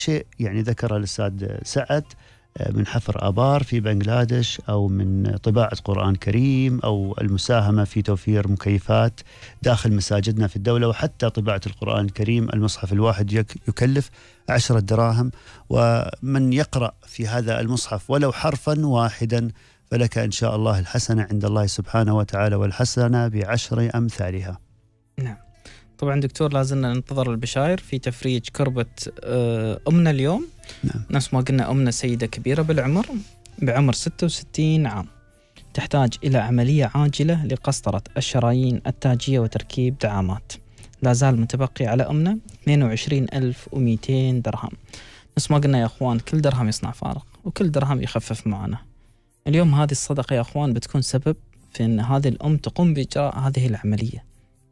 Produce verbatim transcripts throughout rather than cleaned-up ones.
شيء يعني ذكر الأستاذ سعد من حفر آبار في بنغلاديش، أو من طباعة قرآن كريم، أو المساهمة في توفير مكيفات داخل مساجدنا في الدولة، وحتى طباعة القرآن الكريم المصحف الواحد يكلف عشرة دراهم، ومن يقرأ في هذا المصحف ولو حرفا واحدا فلك إن شاء الله الحسنة عند الله سبحانه وتعالى، والحسنة بعشر أمثالها. نعم. طبعا دكتور لازلنا ننتظر البشاير في تفريج كربة أمنا اليوم. نعم. نفس ما قلنا أمنا سيدة كبيرة بالعمر بعمر ستة وستين عام، تحتاج إلى عملية عاجلة لقسطرة الشرايين التاجية وتركيب دعامات. لا زال متبقي على أمنا اثنين وعشرين ألف ومئتين درهم. نفس ما قلنا يا أخوان، كل درهم يصنع فارق وكل درهم يخفف معنا. اليوم هذه الصدقة يا أخوان بتكون سبب في أن هذه الأم تقوم بإجراء هذه العملية.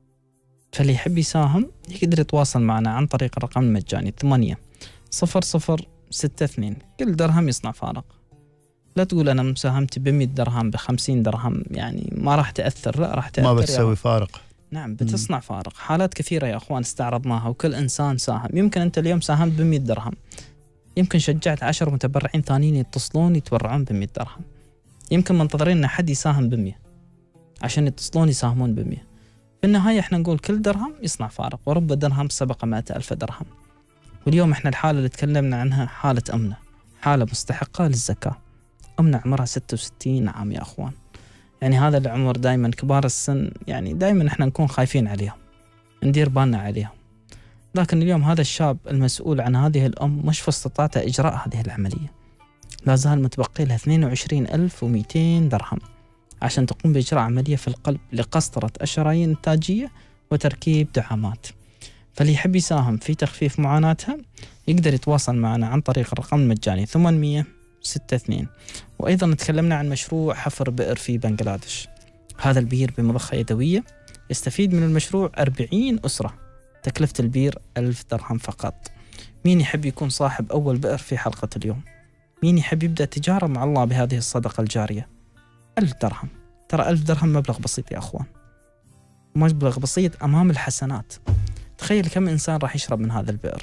فاللي يحب يساهم يقدر يتواصل معنا عن طريق الرقم المجاني ثمانية صفر صفر ستة اثنين. كل درهم يصنع فارق. لا تقول أنا مساهمتي بمئة درهم بخمسين درهم يعني ما راح تأثر، لا راح تأثر، ما بتسوي فارق. نعم بتصنع م. فارق. حالات كثيرة يا أخوان استعرضناها وكل إنسان ساهم. يمكن أنت اليوم ساهمت بمئة درهم، يمكن شجعت عشر متبرعين ثانيين يتصلون يتبرعون بمئة درهم. يمكن منتظرين أن حد يساهم بمئة عشان يتصلون يساهمون بمئة. في النهاية احنا نقول كل درهم يصنع فارق، ورب درهم سبق مائة ألف درهم. واليوم احنا الحالة اللي تكلمنا عنها حالة أمنا، حالة مستحقة للزكاة. أمنا عمرها ستة وستين عام يا أخوان. يعني هذا العمر دائما كبار السن يعني دائما احنا نكون خايفين عليهم، ندير بالنا عليهم. لكن اليوم هذا الشاب المسؤول عن هذه الأم مش في استطاعته إجراء هذه العملية. لا زال متبقي لها اثنين وعشرين ألف ومئتين درهم عشان تقوم بإجراء عملية في القلب لقسطرة الشرايين التاجية وتركيب دعامات. فاللي يحب يساهم في تخفيف معاناتها يقدر يتواصل معنا عن طريق الرقم المجاني ثمانية ستة اثنين. وأيضا تكلمنا عن مشروع حفر بئر في بنغلاديش. هذا البير بمضخة يدوية، يستفيد من المشروع أربعين أسرة، تكلفة البير ألف درهم فقط. مين يحب يكون صاحب أول بئر في حلقة اليوم؟ مين يحب يبدأ تجارة مع الله بهذه الصدقة الجارية؟ ألف درهم. ترى ألف درهم مبلغ بسيط يا أخوان، مبلغ بسيط أمام الحسنات. تخيل كم إنسان راح يشرب من هذا البئر،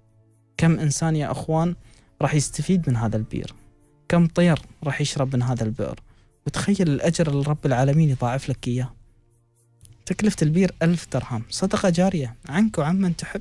كم إنسان يا أخوان راح يستفيد من هذا البئر، كم طير راح يشرب من هذا البئر. وتخيل الأجر اللي رب العالمين يضاعف لك إياه. تكلفة البئر ألف درهم، صدقة جارية عنك وعن من تحب.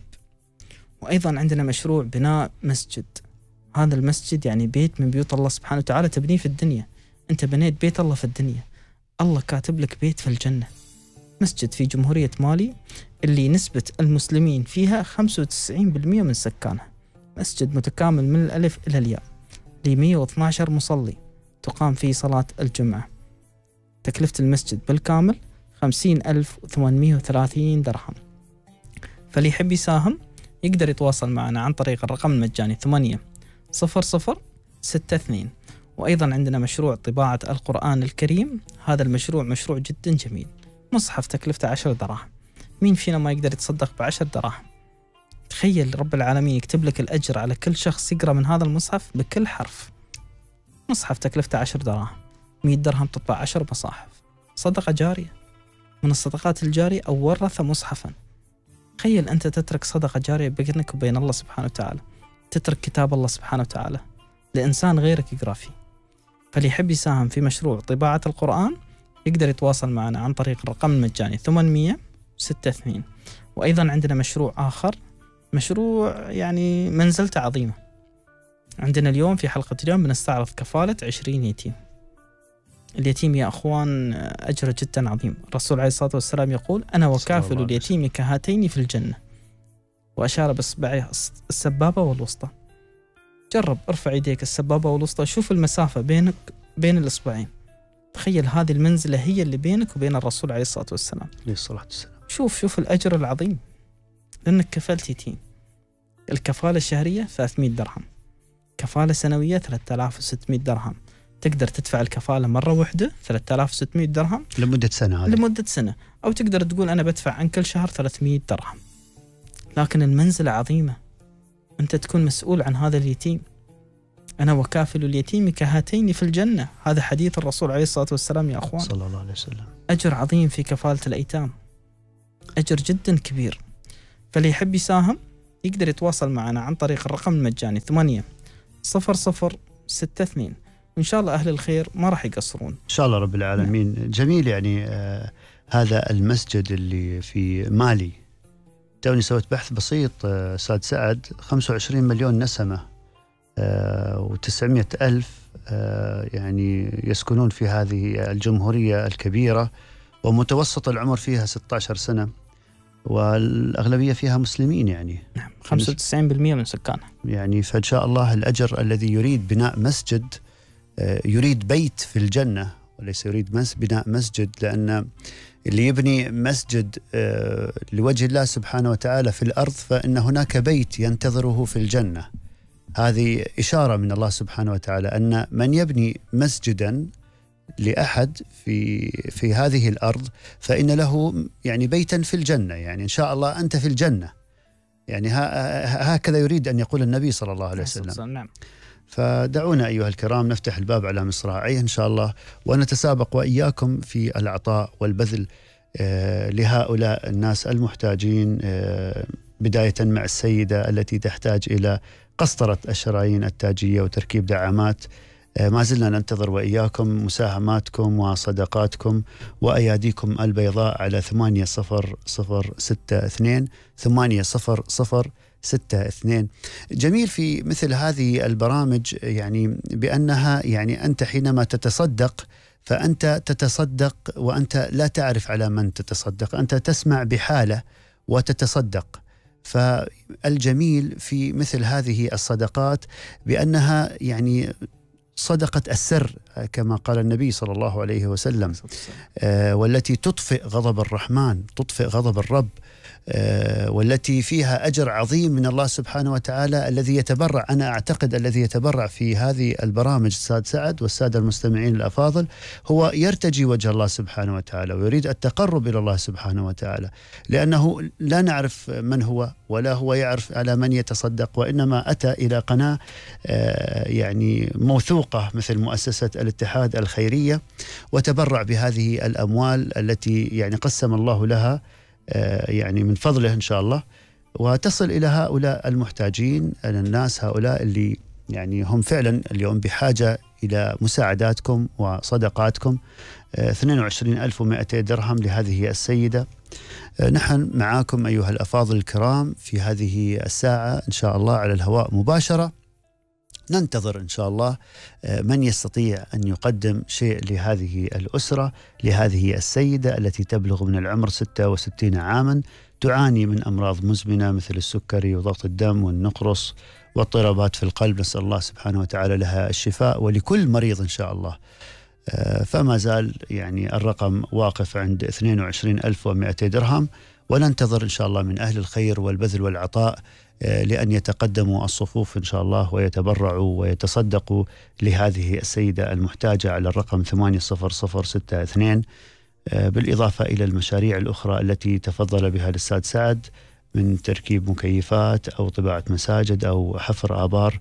وأيضا عندنا مشروع بناء مسجد. هذا المسجد يعني بيت من بيوت الله سبحانه وتعالى تبنيه في الدنيا. أنت بنيت بيت الله في الدنيا، الله كاتب لك بيت في الجنة. مسجد في جمهورية مالي اللي نسبة المسلمين فيها خمسة وتسعين بالمئة من سكانها. مسجد متكامل من الألف إلى الياء ل مئة واثني عشر مصلي تقام فيه صلاة الجمعة. تكلفة المسجد بالكامل خمسين ألف وثمانمئة وثلاثين درهم. فاللي يحب يساهم يقدر يتواصل معنا عن طريق الرقم المجاني ثمانية صفر صفر ستة اثنين. وأيضا عندنا مشروع طباعة القرآن الكريم. هذا المشروع مشروع جدا جميل، مصحف تكلفته عشر دراهم. مين فينا ما يقدر يتصدق بعشر دراهم؟ تخيل رب العالمين يكتب لك الأجر على كل شخص يقرأ من هذا المصحف بكل حرف. مصحف تكلفته عشر دراهم، مئة درهم تطبع عشر مصاحف. صدقة جارية من الصدقات الجارية، أو ورث مصحفا. تخيل أنت تترك صدقة جارية بينك وبين الله سبحانه وتعالى، تترك كتاب الله سبحانه وتعالى لإنسان غيرك يقرأ فيه. فاللي يحب يساهم في مشروع طباعة القرآن يقدر يتواصل معنا عن طريق الرقم المجاني ثمانية ستة اثنين. وأيضا عندنا مشروع آخر، مشروع يعني منزلته عظيمة. عندنا اليوم في حلقة اليوم بنستعرض كفالة عشرين يتيم. اليتيم يا أخوان أجره جدا عظيم. الرسول عليه الصلاة والسلام يقول: أنا وكافل اليتيم كهاتين في الجنة، وأشار بإصبعه السبابة والوسطى. جرب ارفع يديك السبابة والوسطى، شوف المسافة بينك بين الإصبعين. تخيل هذه المنزلة هي اللي بينك وبين الرسول عليه الصلاة والسلام. عليه الصلاة والسلام. شوف شوف الأجر العظيم، لأنك كفلت يتيم. الكفالة الشهرية ثلاثمئة درهم، كفالة سنوية ثلاثة آلاف وستمئة درهم. تقدر تدفع الكفالة مرة واحدة ثلاثة آلاف وستمئة درهم لمدة سنة هذه. لمدة سنة، أو تقدر تقول أنا بدفع عن كل شهر ثلاثمئة درهم. لكن المنزلة عظيمة، أنت تكون مسؤول عن هذا اليتيم. أنا وكافل اليتيم كهاتين في الجنة، هذا حديث الرسول عليه الصلاة والسلام يا أخوان. صلى الله عليه وسلم. أجر عظيم في كفالة الأيتام، أجر جدا كبير. فاللي يحب يساهم يقدر يتواصل معنا عن طريق الرقم المجاني ثمانية صفر صفر ستة اثنين، وإن شاء الله أهل الخير ما راح يقصرون إن شاء الله رب العالمين. نعم. جميل. يعني آه هذا المسجد اللي في مالي، توني سويت بحث بسيط آه أستاذ سعد، خمسة وعشرين مليون نسمة آه وتسعمائة ألف آه يعني يسكنون في هذه الجمهورية الكبيرة، ومتوسط العمر فيها ستة عشر سنة، والأغلبية فيها مسلمين. يعني نعم خمسة وتسعين بالمئة من سكانها. يعني فإن شاء الله الأجر الذي يريد بناء مسجد يريد بيت في الجنة وليس يريد مس بناء مسجد، لأن اللي يبني مسجد لوجه الله سبحانه وتعالى في الأرض فإن هناك بيت ينتظره في الجنة. هذه إشارة من الله سبحانه وتعالى أن من يبني مسجدا لأحد في في هذه الأرض فإن له يعني بيتا في الجنة، يعني إن شاء الله أنت في الجنة. يعني هكذا يريد أن يقول النبي صلى الله عليه وسلم. نعم. فدعونا أيها الكرام نفتح الباب على مصراعيه إن شاء الله، ونتسابق وإياكم في العطاء والبذل آه لهؤلاء الناس المحتاجين، آه بداية مع السيدة التي تحتاج إلى قسطرة الشرايين التاجية وتركيب دعامات. ما زلنا ننتظر وإياكم مساهماتكم وصدقاتكم وأياديكم البيضاء على ثمانية صفر صفر ستة اثنين ثمانية صفر صفر ستة اثنين. جميل في مثل هذه البرامج يعني بأنها يعني أنت حينما تتصدق فأنت تتصدق وأنت لا تعرف على من تتصدق، أنت تسمع بحالة وتتصدق. فالجميل في مثل هذه الصدقات بأنها يعني صدقة السر كما قال النبي صلى الله عليه وسلم، آه والتي تطفئ غضب الرحمن، تطفئ غضب الرب، آه والتي فيها أجر عظيم من الله سبحانه وتعالى. الذي يتبرع، أنا أعتقد الذي يتبرع في هذه البرامج السادة سعد والسادة المستمعين الأفاضل هو يرتجي وجه الله سبحانه وتعالى ويريد التقرب إلى الله سبحانه وتعالى، لأنه لا نعرف من هو ولا هو يعرف على من يتصدق، وإنما أتى إلى قناة آه يعني موثوقة مثل مؤسسة الاتحاد الخيرية وتبرع بهذه الأموال التي يعني قسم الله لها يعني من فضله إن شاء الله، وتصل إلى هؤلاء المحتاجين، الناس هؤلاء اللي يعني هم فعلا اليوم بحاجة إلى مساعداتكم وصدقاتكم. اثنين وعشرين ألف ومئتين درهم لهذه السيدة. نحن معاكم أيها الأفاضل الكرام في هذه الساعة إن شاء الله على الهواء مباشرة، ننتظر إن شاء الله من يستطيع أن يقدم شيء لهذه الأسرة، لهذه السيدة التي تبلغ من العمر ستة وستين عاما، تعاني من أمراض مزمنة مثل السكري وضغط الدم والنقرس واضطرابات في القلب. نسأل الله سبحانه وتعالى لها الشفاء ولكل مريض إن شاء الله. فما زال يعني الرقم واقف عند اثنين وعشرين ألف ومئتين درهم، وننتظر إن شاء الله من أهل الخير والبذل والعطاء لأن يتقدموا الصفوف إن شاء الله ويتبرعوا ويتصدقوا لهذه السيدة المحتاجة على الرقم ثمانية صفر صفر ستة اثنين، بالإضافة إلى المشاريع الأخرى التي تفضل بها الأستاذ سعد من تركيب مكيفات أو طباعة مساجد أو حفر آبار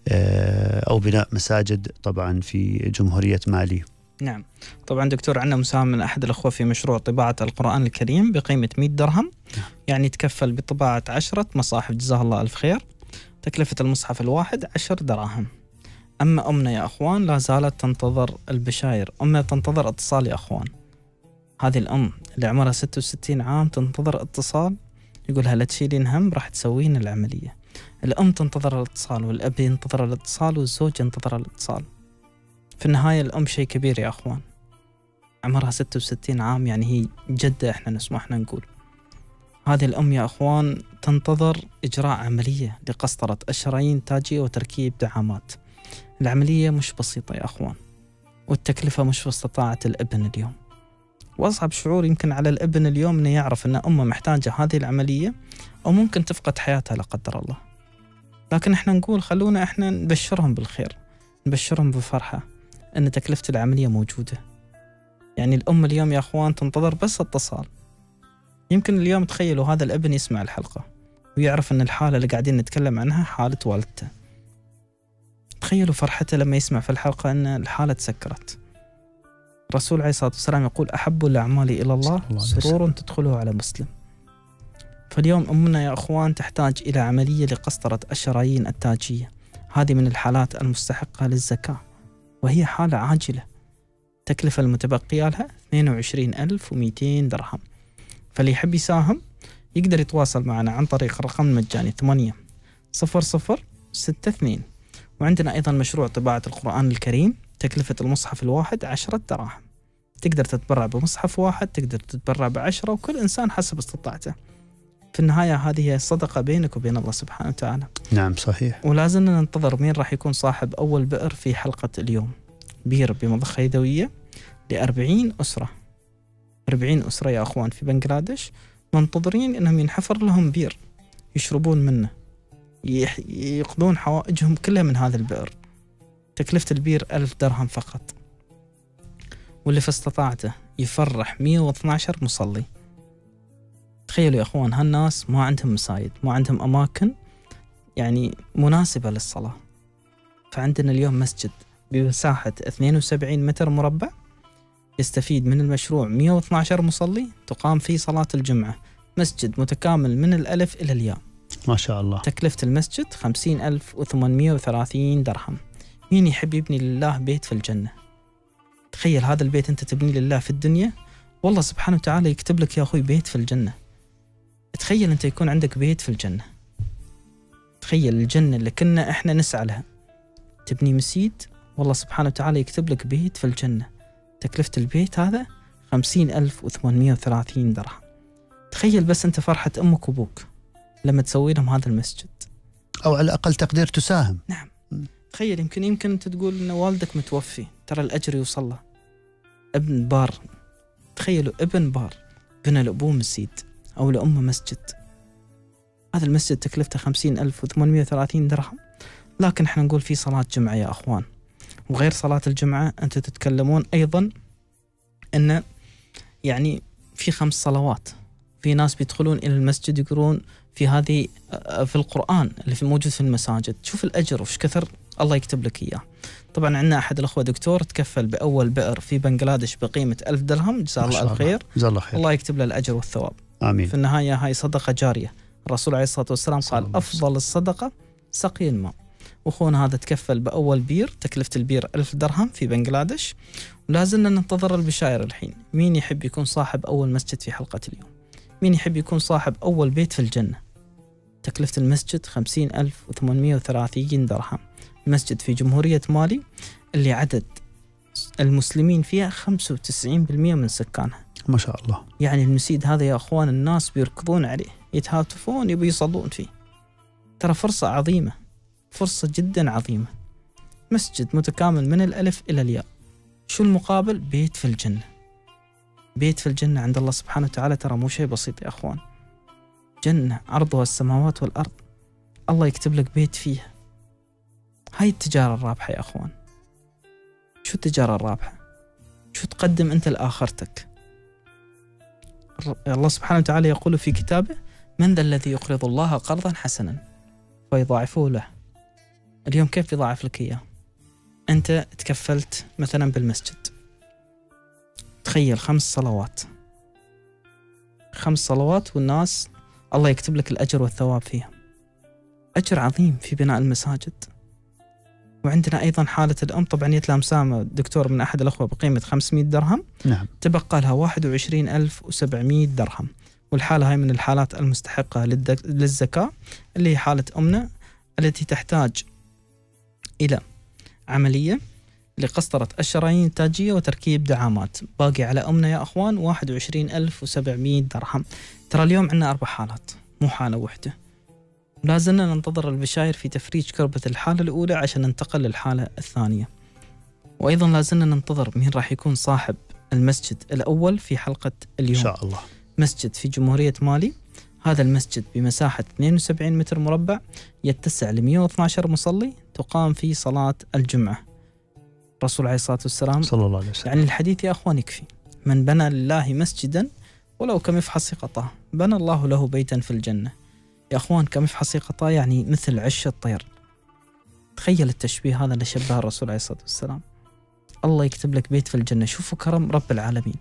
أو بناء مساجد طبعا في جمهورية مالي. نعم طبعا دكتور، عندنا مساهم من أحد الأخوة في مشروع طباعة القرآن الكريم بقيمة مئة درهم، يعني يتكفل بطباعة عشرة مصاحف جزاه الله ألف خير، تكلفة المصحف الواحد عشر دراهم. أما أمنا يا أخوان لا زالت تنتظر البشاير، أمنا تنتظر اتصال يا أخوان. هذه الأم اللي عمرها ستة وستين عام تنتظر اتصال، يقولها لا تشيلين هم راح تسوين العملية. الأم تنتظر الاتصال والأب ينتظر الاتصال والزوج ينتظر الاتصال. في النهاية الأم شيء كبير يا أخوان، عمرها ستة وستين عام، يعني هي جدة إحنا نسمع إحنا نقول. هذه الأم يا أخوان تنتظر إجراء عملية لقسطرة الشرايين التاجية وتركيب دعامات. العملية مش بسيطة يا أخوان، والتكلفة مش في استطاعة الابن اليوم. وأصعب شعور يمكن على الابن اليوم إنه يعرف إن أمه محتاجة هذه العملية أو ممكن تفقد حياتها لا قدر الله. لكن إحنا نقول خلونا إحنا نبشرهم بالخير، نبشرهم بفرحة أن تكلفة العملية موجودة. يعني الأم اليوم يا أخوان تنتظر بس اتصال. يمكن اليوم تخيلوا هذا الابن يسمع الحلقة ويعرف أن الحالة اللي قاعدين نتكلم عنها حالة والدته. تخيلوا فرحته لما يسمع في الحلقة أن الحالة تسكرت. الرسول عليه الصلاة والسلام يقول أحب الأعمال إلى الله سرور تدخله على مسلم. فاليوم أمنا يا أخوان تحتاج إلى عملية لقسطرة الشرايين التاجية، هذه من الحالات المستحقة للزكاة، وهي حالة عاجلة، تكلفة المتبقية لها اثنين وعشرين ألف ومئتين درهم. فاللي يحب يساهم يقدر يتواصل معنا عن طريق الرقم المجاني ثمانية صفر صفر ستة اثنين. وعندنا أيضا مشروع طباعة القرآن الكريم، تكلفة المصحف الواحد عشرة دراهم، تقدر تتبرع بمصحف واحد، تقدر تتبرع بعشرة، وكل إنسان حسب استطاعته. في النهاية هذه هي الصدقة بينك وبين الله سبحانه وتعالى. نعم صحيح. ولازلنا ننتظر مين راح يكون صاحب أول بئر في حلقة اليوم. بير بمضخة يدوية لأربعين أسرة، أربعين أسرة يا أخوان في بنغلاديش منتظرين أنهم ينحفر لهم بير يشربون منه، يقضون حوائجهم كلها من هذا البئر. تكلفة البير ألف درهم فقط، واللي في استطاعته يفرح مئة واثني عشر مصلي. تخيلوا يا أخوان، هالناس ما عندهم مساجد، ما عندهم أماكن يعني مناسبة للصلاة. فعندنا اليوم مسجد بمساحة اثنين وسبعين متر مربع يستفيد من المشروع مئة واثني عشر مصلي، تقام فيه صلاة الجمعة. مسجد متكامل من الألف إلى الياء ما شاء الله. تكلفة المسجد خمسين ألف وثمانمئة وثلاثين درهم. مين يحب يبني لله بيت في الجنة؟ تخيل هذا البيت أنت تبني لله في الدنيا، والله سبحانه وتعالى يكتب لك يا أخوي بيت في الجنة. تخيل أنت يكون عندك بيت في الجنة. تخيل الجنة اللي كنا إحنا نسعى لها، تبني مسجد، والله سبحانه وتعالى يكتب لك بيت في الجنة. تكلفة البيت هذا خمسين ألف وثمانمئة وثلاثين درهم. تخيل بس أنت فرحة أمك وأبوك لما تسوي لهم هذا المسجد، أو على الأقل تقدر تساهم. نعم. تخيل يمكن يمكن أنت تقول إن والدك متوفي، ترى الأجر يوصل له. ابن بار، تخيلوا ابن بار بنى لأبوه مسجد أو لأمه مسجد. هذا المسجد تكلفته خمسين ألف وثمانمئة وثلاثين درهم. لكن احنا نقول في صلاة جمعة يا أخوان، وغير صلاة الجمعة أنت تتكلمون أيضا أن يعني في خمس صلوات. في ناس بيدخلون إلى المسجد يقرون في هذه في القرآن اللي في موجود في المساجد. شوف الأجر وش كثر الله يكتب لك إياه. طبعا عندنا أحد الأخوة دكتور تكفل بأول بئر في بنغلاديش بقيمة ألف درهم، جزاه الله الخير، جزاه الله خير، الله يكتب له الأجر والثواب. آمين. في النهاية هاي صدقة جارية. الرسول عليه الصلاة والسلام قال أفضل الصدقة سقي الماء. وأخونا هذا تكفل بأول بير، تكلفة البير ألف درهم في بنغلاديش. ولازلنا ننتظر البشائر الحين. مين يحب يكون صاحب أول مسجد في حلقة اليوم؟ مين يحب يكون صاحب أول بيت في الجنة؟ تكلفة المسجد خمسين ألف وثمانمئة وثلاثين درهم. مسجد في جمهورية مالي اللي عدد المسلمين فيها خمسة وتسعين بالمئة من سكانها. ما شاء الله. يعني المسجد هذا يا أخوان الناس بيركضون عليه، يتهاتفون يبي يصلون فيه. ترى فرصة عظيمة، فرصة جدا عظيمة. مسجد متكامل من الألف إلى الياء. شو المقابل؟ بيت في الجنة. بيت في الجنة عند الله سبحانه وتعالى ترى مو شيء بسيط يا أخوان. جنة عرضها السماوات والأرض، الله يكتب لك بيت فيها. هاي التجارة الرابحة يا أخوان. شو التجارة الرابحة؟ شو تقدم أنت لآخرتك؟ الله سبحانه وتعالى يقول في كتابه: من ذا الذي يقرض الله قرضا حسنا فيضاعفه له. اليوم كيف يضاعف لك إياه؟ أنت تكفلت مثلا بالمسجد، تخيل خمس صلوات، خمس صلوات والناس الله يكتب لك الأجر والثواب فيها. أجر عظيم في بناء المساجد. وعندنا أيضا حالة الأم، طبعا يتلام سامة دكتور من أحد الأخوة بقيمة خمسمئة درهم. نعم. تبقى لها واحد وعشرين ألف وسبعمئة درهم. والحالة هاي من الحالات المستحقة للزكاة، اللي هي حالة أمنا التي تحتاج إلى عملية لقسطرة الشرايين التاجية وتركيب دعامات. باقي على أمنا يا أخوان واحد وعشرين ألف وسبعمئة درهم. ترى اليوم عندنا أربع حالات مو حالة واحدة. لازلنا ننتظر البشاير في تفريج كربة الحالة الأولى عشان ننتقل للحالة الثانية. وأيضا لازلنا ننتظر مين راح يكون صاحب المسجد الأول في حلقة اليوم. إن شاء الله. مسجد في جمهورية مالي. هذا المسجد بمساحة اثنين وسبعين متر مربع، يتسع ل مئة واثني عشر مصلي، تقام فيه صلاة الجمعة. الرسول عليه الصلاة والسلام صلى الله عليه وسلم يعني الحديث يا أخوان يكفي: من بنى لله مسجدا ولو كمفحص قطاه بنى الله له بيتا في الجنة. يا أخوان كمفحص قطاه يعني مثل عش الطير. تخيل التشبيه هذا اللي شبه الرسول عليه الصلاة والسلام. الله يكتب لك بيت في الجنة. شوفوا كرم رب العالمين.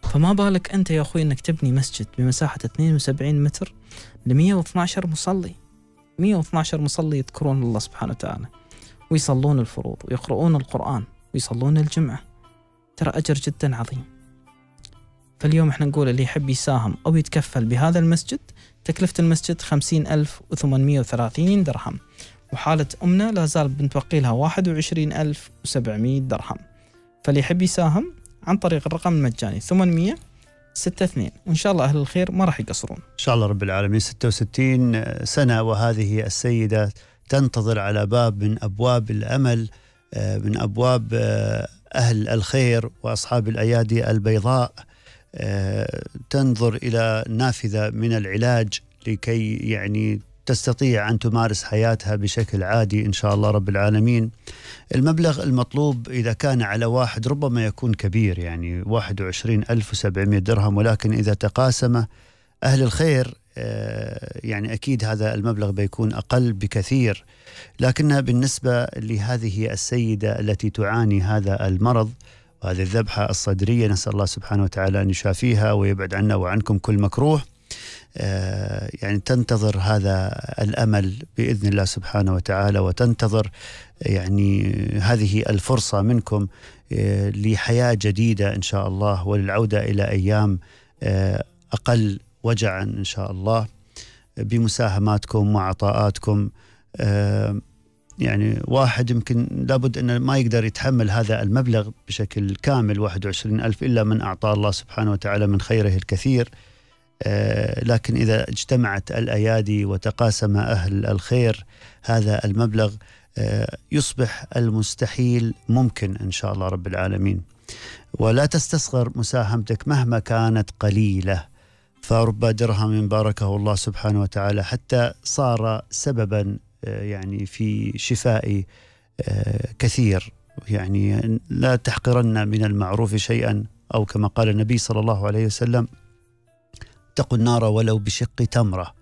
فما بالك أنت يا أخوي أنك تبني مسجد بمساحة اثنين وسبعين متر ل مئة واثني عشر مصلي، مئة واثني عشر مصلي يذكرون الله سبحانه وتعالى ويصلون الفروض ويقرؤون القرآن ويصلون الجمعة، ترى أجر جدا عظيم. فاليوم احنا نقول اللي يحب يساهم أو يتكفل بهذا المسجد، تكلفة المسجد خمسين ألف وثمانمئة وثلاثين درهم، وحالة أمنا لا زال بنتوقي لها واحد وعشرين ألف وسبعمئة درهم. فاللي يحب يساهم عن طريق الرقم المجاني ثمانمئة ستة اثنين، وإن شاء الله أهل الخير ما راح يقصرون إن شاء الله رب العالمين. ستة وستين سنة وهذه السيدة تنتظر على باب من أبواب الأمل، من أبواب أهل الخير وأصحاب الأيادي البيضاء، تنظر إلى نافذة من العلاج لكي يعني تستطيع أن تمارس حياتها بشكل عادي إن شاء الله رب العالمين. المبلغ المطلوب إذا كان على واحد ربما يكون كبير، يعني واحد وعشرين ألف وسبعمئة درهم، ولكن إذا تقاسم أهل الخير يعني أكيد هذا المبلغ بيكون أقل بكثير. لكن بالنسبة لهذه السيدة التي تعاني هذا المرض وهذه الذبحة الصدرية، نسأل الله سبحانه وتعالى أن يشافيها ويبعد عنا وعنكم كل مكروه، يعني تنتظر هذا الأمل بإذن الله سبحانه وتعالى، وتنتظر يعني هذه الفرصة منكم لحياة جديدة إن شاء الله، وللعودة إلى أيام أقل وجعا إن شاء الله بمساهماتكم وعطاءاتكم. يعني واحد يمكن لابد أن ما يقدر يتحمل هذا المبلغ بشكل كامل واحد وعشرين ألف إلا من أعطى الله سبحانه وتعالى من خيره الكثير. لكن إذا اجتمعت الأيادي وتقاسم أهل الخير هذا المبلغ يصبح المستحيل ممكن إن شاء الله رب العالمين. ولا تستصغر مساهمتك مهما كانت قليلة، فرب درهم باركه الله سبحانه وتعالى حتى صار سببا يعني في شفاء كثير. يعني لا تحقرن من المعروف شيئا، أو كما قال النبي صلى الله عليه وسلم اتقوا النار ولو بشق تمرة.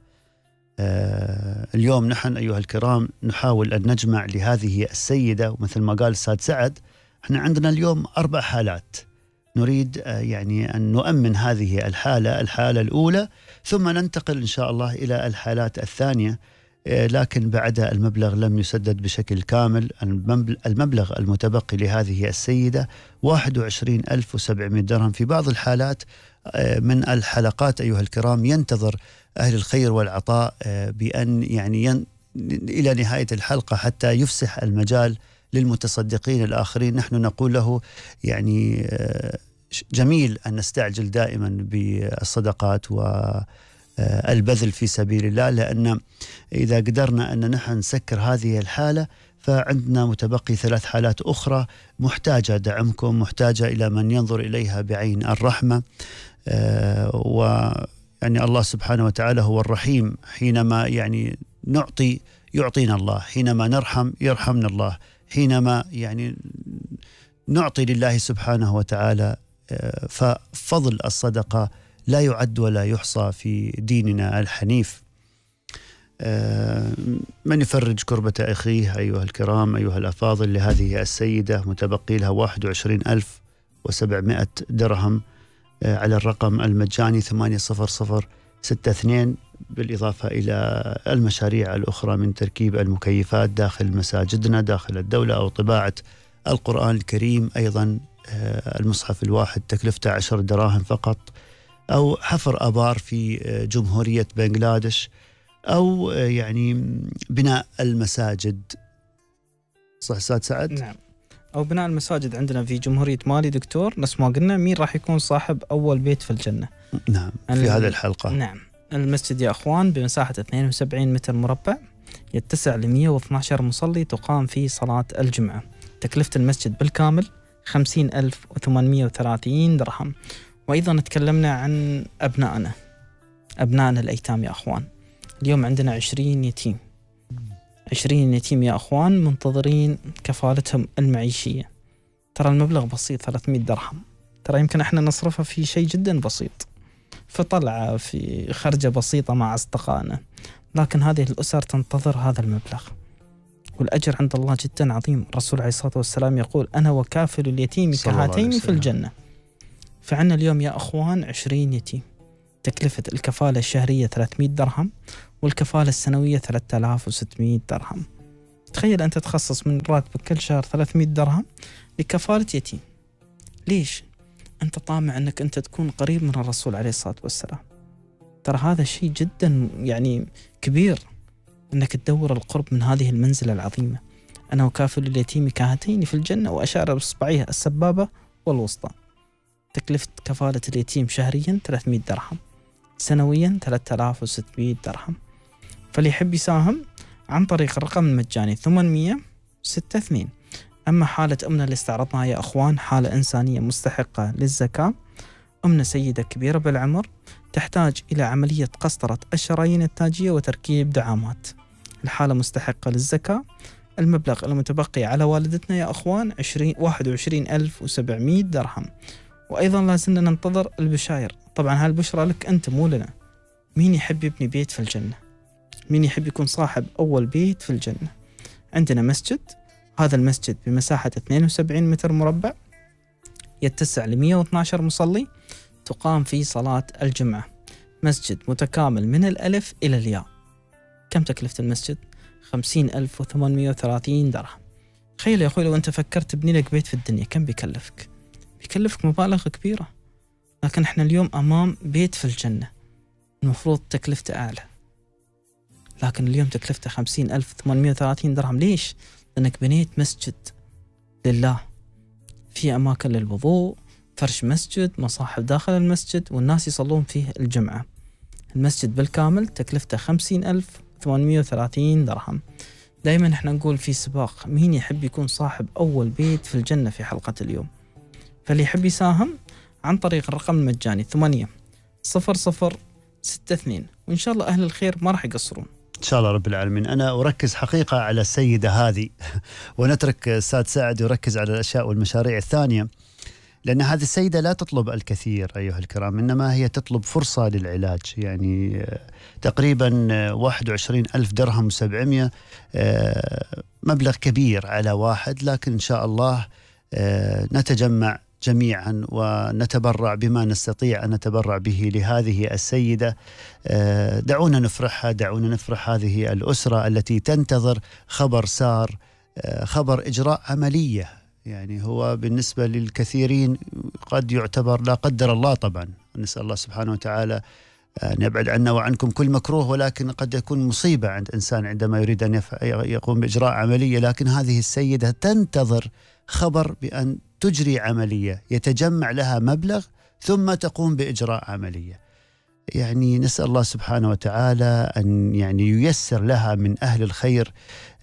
اليوم نحن أيها الكرام نحاول أن نجمع لهذه السيدة، ومثل ما قال السيد سعد احنا عندنا اليوم أربع حالات نريد يعني أن نؤمن هذه الحالة الحالة الأولى، ثم ننتقل إن شاء الله إلى الحالات الثانية. لكن بعد المبلغ لم يسدد بشكل كامل. المبلغ المتبقي لهذه السيدة واحد وعشرين ألف وسبعمئة درهم. في بعض الحالات من الحلقات أيها الكرام ينتظر أهل الخير والعطاء بأن يعني ين إلى نهاية الحلقة حتى يفسح المجال للمتصدقين الآخرين. نحن نقول له يعني جميل أن نستعجل دائما بالصدقات والبذل في سبيل الله، لأن إذا قدرنا أن نحن نسكر هذه الحالة فعندنا متبقي ثلاث حالات أخرى محتاجة دعمكم، محتاجة إلى من ينظر إليها بعين الرحمة. ويعني الله سبحانه وتعالى هو الرحيم، حينما يعني نعطي يعطينا الله، حينما نرحم يرحمنا الله، حينما يعني نعطي لله سبحانه وتعالى ففضل الصدقة لا يعد ولا يحصى في ديننا الحنيف. من يفرج كربة أخيه أيها الكرام أيها الأفاضل لهذه السيدة متبقي لها واحد وعشرين ألف وسبعمئة درهم على الرقم المجاني ثمانية صفر صفر ستة اثنين، بالإضافة إلى المشاريع الأخرى من تركيب المكيفات داخل مساجدنا داخل الدولة، أو طباعة القرآن الكريم، أيضا المصحف الواحد تكلفته عشر دراهم فقط، أو حفر آبار في جمهورية بنغلاديش، أو يعني بناء المساجد. صح أستاذ سعد؟ نعم، أو بناء المساجد عندنا في جمهورية مالي دكتور. نفس ما قلنا مين راح يكون صاحب أول بيت في الجنة؟ نعم في هذه الحلقة. نعم. المسجد يا أخوان بمساحة اثنين وسبعين متر مربع، يتسع ل مئة واثني عشر مصلي تقام فيه صلاة الجمعة. تكلفة المسجد بالكامل خمسين ألف وثمانمئة وثلاثين درهم. وأيضا تكلمنا عن أبنائنا أبنائنا الأيتام يا أخوان. اليوم عندنا عشرين يتيم عشرين يتيم يا أخوان منتظرين كفالتهم المعيشية. ترى المبلغ بسيط ثلاثمئة درهم، ترى يمكن احنا نصرفها في شيء جدا بسيط، في طلعة، في خرجة بسيطة مع أصدقائنا، لكن هذه الأسر تنتظر هذا المبلغ، والأجر عند الله جدا عظيم. الرسول عليه الصلاة والسلام يقول أنا وكافل اليتيم كهاتين في الجنة. فعنا اليوم يا أخوان عشرين يتيم، تكلفة الكفالة الشهرية ثلاثمئة درهم والكفالة السنوية ثلاثة آلاف وستمئة درهم. تخيل أنت تخصص من راتبك كل شهر ثلاثمئة درهم لكفالة يتيم. ليش؟ أنت طامع أنك أنت تكون قريب من الرسول عليه الصلاة والسلام. ترى هذا شيء جدا يعني كبير، أنك تدور القرب من هذه المنزلة العظيمة. أنا وكافل اليتيم كهاتين في الجنة، وأشار بإصبعيه السبابة والوسطى. تكلفة كفالة اليتيم شهريا ثلاثمئة درهم، سنويا ثلاثة آلاف وستمئة درهم. فاللي يحب يساهم عن طريق الرقم المجاني ثمانمئة وستة اثنين. أما حالة أمنا اللي استعرضناها يا أخوان، حالة إنسانية مستحقة للزكاة. أمنا سيدة كبيرة بالعمر تحتاج إلى عملية قسطرة الشرايين التاجية وتركيب دعامات. الحالة مستحقة للزكاة. المبلغ المتبقي على والدتنا يا أخوان واحد وعشرين ألف وسبعمئة درهم. وأيضا لازلنا ننتظر البشاير. طبعا هالبشرى لك أنت مو لنا. مين يحب يبني بيت في الجنة؟ مين يحب يكون صاحب أول بيت في الجنة؟ عندنا مسجد، هذا المسجد بمساحة اثنين وسبعين متر مربع، يتسع ل مئة واثني عشر مصلي، تقام فيه صلاة الجمعة. مسجد متكامل من الألف إلى الياء. كم تكلفة المسجد؟ خمسين ألف وثمانمئة وثلاثين درهم. تخيل يا أخوي لو أنت فكرت تبني لك بيت في الدنيا كم بيكلفك؟ بيكلفك مبالغ كبيرة. لكن احنا اليوم أمام بيت في الجنة المفروض تكلفته أعلى، لكن اليوم تكلفته خمسين ألف وثمانمئة وثلاثين درهم. ليش؟ لأنك بنيت مسجد لله، في أماكن للوضوء، فرش مسجد، مصاحف داخل المسجد، والناس يصلون فيه الجمعة. المسجد بالكامل تكلفته خمسين ألف وثمانمئة وثلاثين درهم. دائما احنا نقول في سباق مين يحب يكون صاحب أول بيت في الجنة في حلقة اليوم. فاللي يحب يساهم عن طريق الرقم المجاني ثمانية صفر صفر ستة اثنين، وإن شاء الله أهل الخير ما راح يقصرون إن شاء الله رب العالمين. أنا أركز حقيقة على السيدة هذه ونترك أستاذ سعد يركز على الأشياء والمشاريع الثانية، لأن هذه السيدة لا تطلب الكثير أيها الكرام، إنما هي تطلب فرصة للعلاج. يعني تقريبا واحد وعشرين ألف درهم وسبعمئة، مبلغ كبير على واحد، لكن إن شاء الله نتجمع جميعا ونتبرع بما نستطيع أن نتبرع به لهذه السيدة. دعونا نفرحها، دعونا نفرح هذه الأسرة التي تنتظر خبر سار، خبر إجراء عملية. يعني هو بالنسبة للكثيرين قد يعتبر لا قدر الله، طبعا نسأل الله سبحانه وتعالى أن يبعد عنا وعنكم كل مكروه، ولكن قد يكون مصيبة عند إنسان عندما يريد أن يقوم بإجراء عملية. لكن هذه السيدة تنتظر خبر بأن تجري عملية، يتجمع لها مبلغ ثم تقوم بإجراء عملية. يعني نسأل الله سبحانه وتعالى أن يعني ييسر لها من أهل الخير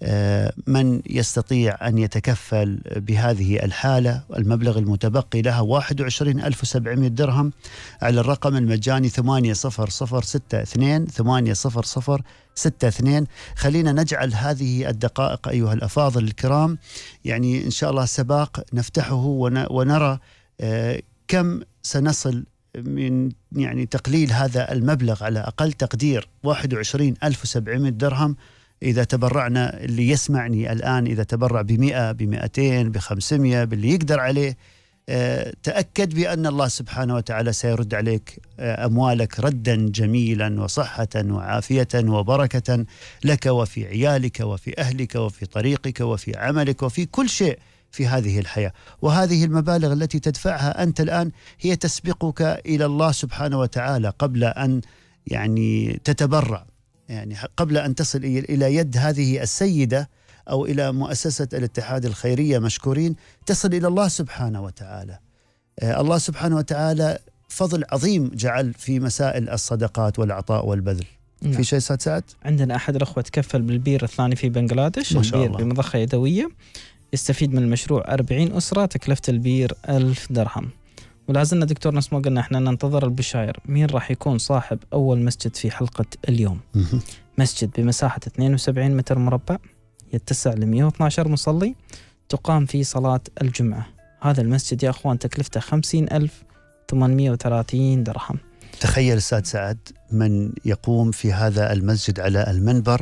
من يستطيع أن يتكفل بهذه الحالة. المبلغ المتبقي لها واحد وعشرين ألف وسبعمئة درهم على الرقم المجاني ثمانية صفر صفر ستة اثنين ثمانية صفر صفر ستة اثنين. خلينا نجعل هذه الدقائق أيها الأفاضل الكرام يعني إن شاء الله سباق نفتحه ونرى كم سنصل من يعني تقليل هذا المبلغ. على أقل تقدير واحد وعشرين ألف وسبعمئة درهم. إذا تبرعنا، اللي يسمعني الآن إذا تبرع بمئة بمئتين بخمسمية باللي يقدر عليه، تأكد بأن الله سبحانه وتعالى سيرد عليك أموالك ردا جميلا وصحة وعافية وبركة لك وفي عيالك وفي أهلك وفي طريقك وفي عملك وفي كل شيء في هذه الحياة. وهذه المبالغ التي تدفعها أنت الآن هي تسبقك إلى الله سبحانه وتعالى قبل أن يعني تتبرع، يعني قبل أن تصل إلى يد هذه السيدة أو إلى مؤسسة الاتحاد الخيرية مشكورين، تصل إلى الله سبحانه وتعالى. الله سبحانه وتعالى فضل عظيم جعل في مسائل الصدقات والعطاء والبذل. نعم. في شيء سعد سعد؟ عندنا أحد الأخوة تكفل بالبير الثاني في بنغلاديش، البير بمضخة يدوية، يستفيد من المشروع أربعين أسرة، تكلفة البير ألف درهم. ولازلنا دكتور نفس ما قلنا احنا ننتظر البشاير. مين راح يكون صاحب أول مسجد في حلقة اليوم؟ مسجد بمساحة اثنين وسبعين متر مربع، يتسع ل مئة واثني عشر مصلي، تقام فيه صلاة الجمعة. هذا المسجد يا أخوان تكلفته خمسين ألف وثمانمئة وثلاثين درهم. تخيل أستاذ سعد من يقوم في هذا المسجد على المنبر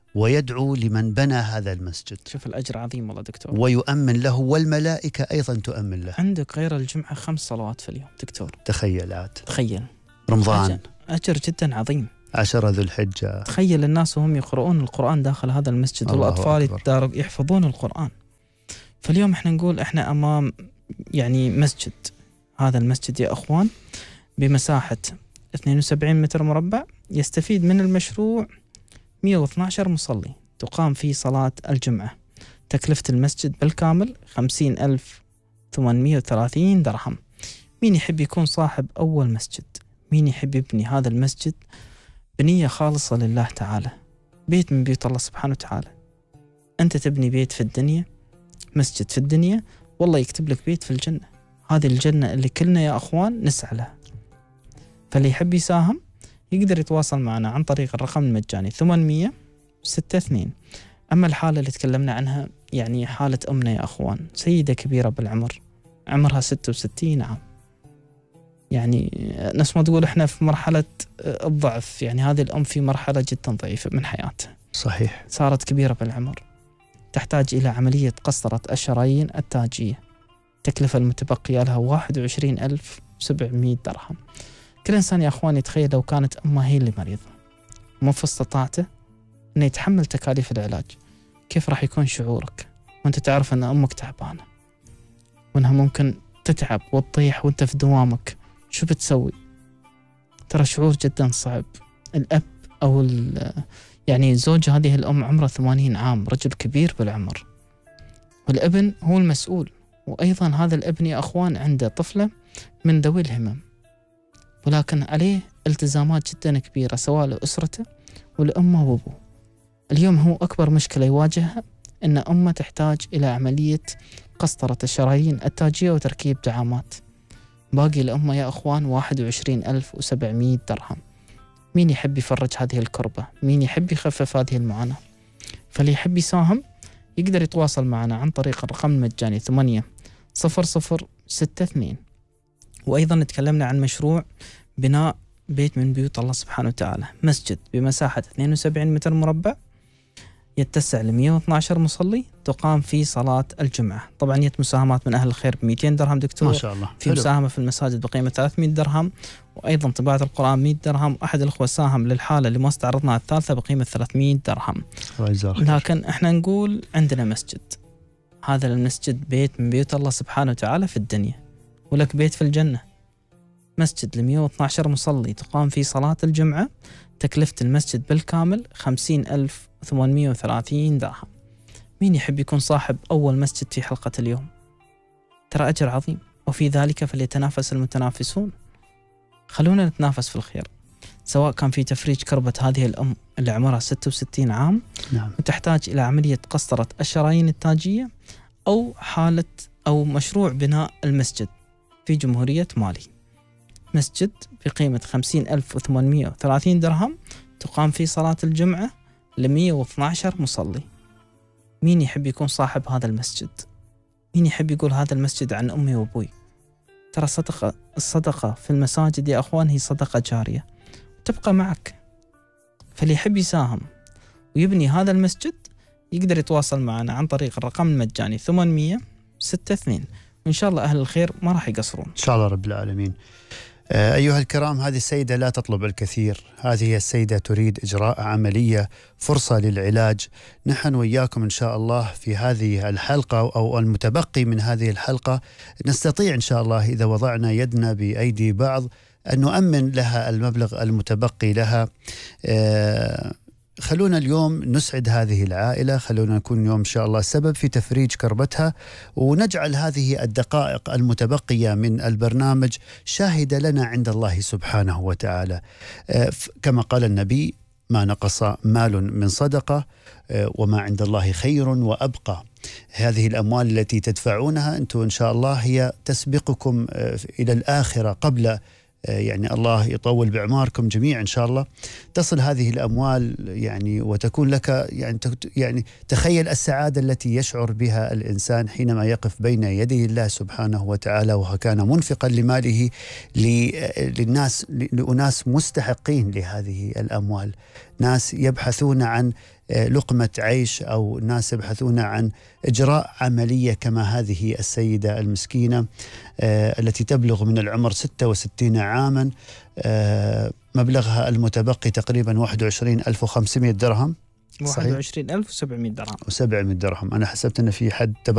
ويدعو لمن بنى هذا المسجد. شوف الأجر عظيم والله دكتور. ويؤمن له، والملائكة أيضا تؤمن له. عندك غير الجمعة خمس صلوات في اليوم دكتور. تخيلات. تخيل. رمضان. أجر جدا عظيم. عشرة ذو الحجة. تخيل الناس وهم يقرؤون القرآن داخل هذا المسجد، والأطفال يحفظون القرآن. فاليوم احنا نقول احنا أمام يعني مسجد. هذا المسجد يا أخوان بمساحة اثنين وسبعين متر مربع، يستفيد من المشروع مئة واثني عشر مصلي تقام فيه صلاة الجمعة. تكلفة المسجد بالكامل خمسين ألف وثمانمئة وثلاثين درهم. مين يحب يكون صاحب أول مسجد؟ مين يحب يبني هذا المسجد بنية خالصة لله تعالى، بيت من بيوت الله سبحانه وتعالى؟ أنت تبني بيت في الدنيا، مسجد في الدنيا، والله يكتب لك بيت في الجنة. هذه الجنة اللي كلنا يا أخوان نسعى لها. فاللي يحب يساهم يقدر يتواصل معنا عن طريق الرقم المجاني ثمانمئة ستة اثنين. أما الحالة اللي تكلمنا عنها يعني حالة أمنا يا أخوان، سيدة كبيرة بالعمر، عمرها ستة وستين عام، يعني نفس ما تقول إحنا في مرحلة الضعف، يعني هذه الأم في مرحلة جدا ضعيفة من حياتها. صحيح. صارت كبيرة بالعمر، تحتاج إلى عملية قسطرة الشرايين التاجية. تكلفة المتبقية لها واحد وعشرين ألف وسبعمئة درهم. كل إنسان يا أخوان يتخيل لو كانت أمه هي اللي مريضة وما في استطاعته أنه يتحمل تكاليف العلاج، كيف راح يكون شعورك وأنت تعرف أن أمك تعبانة وأنها ممكن تتعب وتطيح وأنت في دوامك؟ شو بتسوي؟ ترى شعور جدا صعب. الأب أو يعني زوج هذه الأم عمره ثمانين عام، رجل كبير بالعمر، والابن هو المسؤول، وأيضا هذا الابن يا أخوان عنده طفلة من ذوي الهمم، ولكن عليه التزامات جدا كبيرة سواء لأسرته ولأمه وأبوه. اليوم هو أكبر مشكلة يواجهها أن أمه تحتاج إلى عملية قسطرة الشرايين التاجية وتركيب دعامات. باقي لأمه يا أخوان واحد وعشرين ألف وسبعمئة درهم. مين يحب يفرج هذه الكربة؟ مين يحب يخفف هذه المعاناة؟ فاللي يحب يساهم يقدر يتواصل معنا عن طريق الرقم المجاني ثمانية صفر صفر ستة اثنين. وأيضا تكلمنا عن مشروع بناء بيت من بيوت الله سبحانه وتعالى، مسجد بمساحة اثنين وسبعين متر مربع، يتسع ل مئة واثني عشر مصلي، تقام فيه صلاة الجمعة. طبعا يت مساهمات من أهل الخير ب مئتين درهم دكتور، ما شاء الله. في مساهمة في المساجد بقيمة ثلاثمئة درهم، وأيضا طباعة القرآن مئة درهم. أحد الأخوة ساهم للحالة اللي ما استعرضناها الثالثة بقيمة ثلاثمئة درهم. لكن احنا نقول عندنا مسجد، هذا المسجد بيت من بيوت الله سبحانه وتعالى في الدنيا، ولك بيت في الجنة. مسجد ل مئة واثني عشر مصلي تقام فيه صلاة الجمعة. تكلفة المسجد بالكامل خمسين ألف وثمانمئة وثلاثين درهم. مين يحب يكون صاحب أول مسجد في حلقة اليوم؟ ترى أجر عظيم، وفي ذلك فليتنافس المتنافسون. خلونا نتنافس في الخير، سواء كان في تفريج كربة هذه الأم اللي عمرها ستة وستين عام، نعم، وتحتاج إلى عملية قسطرة الشرايين التاجية، أو حالة أو مشروع بناء المسجد في جمهورية مالي. مسجد بقيمة خمسين ألف وثمانمئة وثلاثين درهم، تقام فيه صلاة الجمعة ل مئة واثني عشر مصلي. مين يحب يكون صاحب هذا المسجد؟ مين يحب يقول هذا المسجد عن أمي وأبوي؟ ترى صدقة الصدقة في المساجد يا أخوان هي صدقة جارية تبقى معك. فاللي يحب يساهم ويبني هذا المسجد يقدر يتواصل معنا عن طريق الرقم المجاني ثمانمئة ستة اثنين، وإن شاء الله أهل الخير ما راح يقصرون إن شاء الله رب العالمين. أيها الكرام، هذه السيدة لا تطلب الكثير، هذه السيدة تريد إجراء عملية، فرصة للعلاج. نحن وإياكم إن شاء الله في هذه الحلقة أو المتبقي من هذه الحلقة نستطيع إن شاء الله إذا وضعنا يدنا بأيدي بعض أن نؤمن لها المبلغ المتبقي لها. خلونا اليوم نسعد هذه العائلة، خلونا نكون اليوم إن شاء الله سبب في تفريج كربتها، ونجعل هذه الدقائق المتبقية من البرنامج شاهدة لنا عند الله سبحانه وتعالى. كما قال النبي: ما نقص مال من صدقة وما عند الله خير وأبقى. هذه الأموال التي تدفعونها أنتم إن شاء الله هي تسبقكم إلى الآخرة، قبل يعني الله يطول بعماركم جميعا إن شاء الله. تصل هذه الأموال يعني وتكون لك يعني يعني تخيل السعادة التي يشعر بها الإنسان حينما يقف بين يدي الله سبحانه وتعالى وكان منفقا لماله للناس، لأناس مستحقين لهذه الأموال، ناس يبحثون عن لقمة عيش أو ناس يبحثون عن إجراء عملية كما هذه السيدة المسكينة التي تبلغ من العمر ستة وستين عاما، مبلغها المتبقي تقريبا واحد وعشرين ألف وخمسمائة درهم. واحد وعشرين ألف وسبعمائة درهم وسبعمائة درهم. أنا حسبت أن في حد